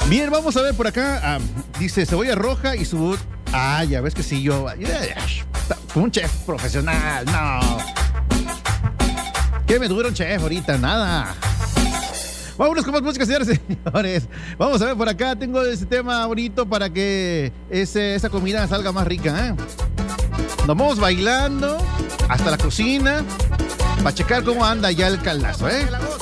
Bien, vamos a ver por acá. Dice cebolla roja y su... ya ves que sí, yo... Un chef profesional, no. ¿Qué me dura un chef ahorita? Nada. Vámonos con más música, señores y señores. Vamos a ver por acá. Tengo este tema bonito para que esa comida salga más rica, ¿eh? Nos vamos bailando hasta la cocina para checar cómo anda ya el caldazo, ¿eh?